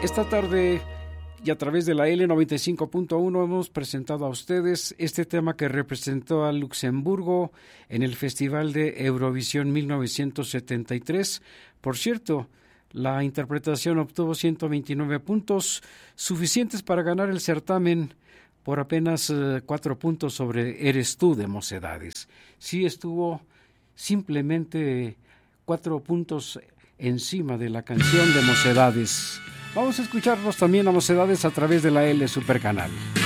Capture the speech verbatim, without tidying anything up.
Esta tarde y a través de la L noventa y cinco punto uno hemos presentado a ustedes este tema que representó a Luxemburgo en el Festival de Eurovisión mil novecientos setenta y tres. Por cierto, la interpretación obtuvo ciento veintinueve puntos, suficientes para ganar el certamen por apenas uh, cuatro puntos sobre Eres tú de Mocedades. Sí estuvo simplemente cuatro puntos encima de la canción de Mocedades. Vamos a escucharlos también a Mocedades a través de la L Supercanal.